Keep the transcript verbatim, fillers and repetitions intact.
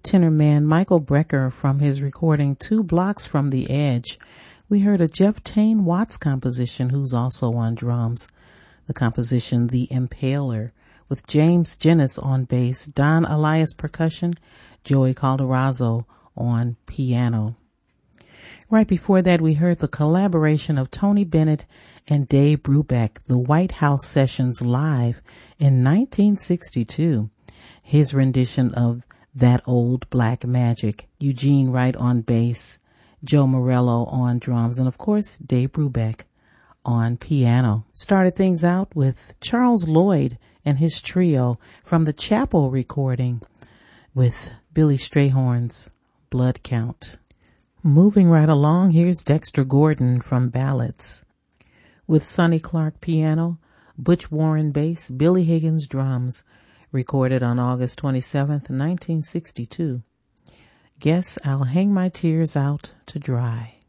tenor man Michael Brecker from his recording Two Blocks from the Edge. We heard a Jeff Tane Watts composition, who's also on drums. The composition The Impaler, with James Jennis on bass, Don Elias percussion, Joey Calderazzo on piano. Right before that, we heard the collaboration of Tony Bennett and Dave Brubeck, the White House Sessions live in nineteen sixty-two. His rendition of That Old Black Magic, Eugene Wright on bass, Joe Morello on drums, and of course Dave Brubeck on piano. Started things out with Charles Lloyd and his trio from the Chapel recording with Billy Strayhorn's Blood Count. Moving right along, here's Dexter Gordon from Ballads with Sonny Clark piano, Butch Warren bass, Billy Higgins drums, recorded on August twenty-seventh, nineteen sixty-two. Guess I'll hang my tears out to dry.